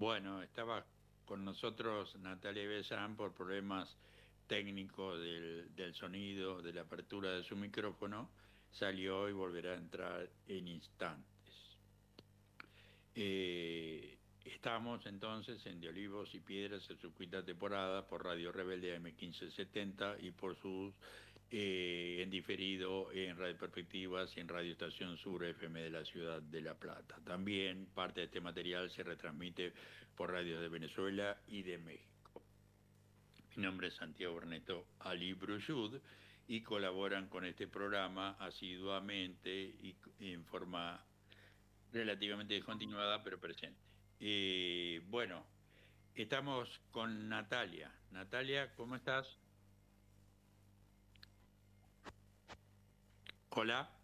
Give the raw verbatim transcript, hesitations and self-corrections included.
Bueno, estaba con nosotros Natalia Besán por problemas técnicos del, del sonido, de la apertura de su micrófono. Salió y volverá a entrar en instantes. Eh, estamos entonces en De Olivos y Piedras en su quinta temporada por Radio Rebelde M quince setenta y por sus eh, en diferido en Radio Perspectivas y en Radio Estación Sur F M de la ciudad de La Plata. También parte de este material se retransmite por radios de Venezuela y de México. Mi nombre es Santiago Ernesto Ali Bruyud y colaboran con este programa asiduamente y en forma relativamente descontinuada, pero presente. Eh, bueno, estamos con Natalia. Natalia, ¿cómo estás? Hola.